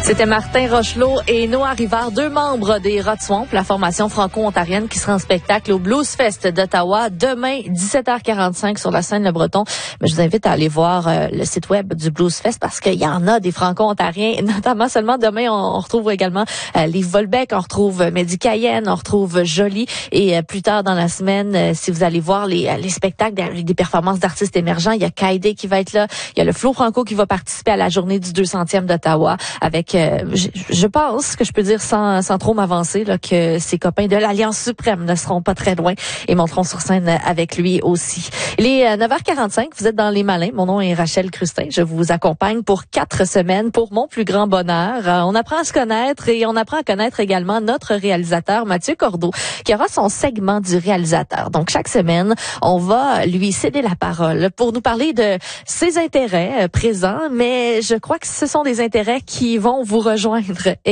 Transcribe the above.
C'était Martin Rochelot et Noah Rivard, deux membres des Rod Swamp, la formation franco-ontarienne qui sera en spectacle au Blues Fest d'Ottawa demain 17h45 sur la scène Le Breton. Mais je vous invite à aller voir le site web du Blues Fest parce qu'il y en a des franco-ontariens, notamment seulement demain on retrouve également Liv Volbeck, on retrouve Mehdi Cayenne, on retrouve Jolie et plus tard dans la semaine, si vous allez voir les spectacles avec des performances d'artistes émergents, il y a Kaidé qui va être là, il y a le Flo Franco qui va participer à la journée du 200e d'Ottawa avec je pense que je peux dire sans trop m'avancer là, que ses copains de l'Alliance suprême ne seront pas très loin et monteront sur scène avec lui aussi. Il est 9h45, vous êtes dans Les Malins. Mon nom est Rachel Crustin. Je vous accompagne pour 4 semaines pour mon plus grand bonheur. On apprend à se connaître et on apprend à connaître également notre réalisateur Mathieu Cordeau qui aura son segment du réalisateur. Donc chaque semaine, on va lui céder la parole pour nous parler de ses intérêts présents, mais je crois que ce sont des intérêts qui vont vous rejoindre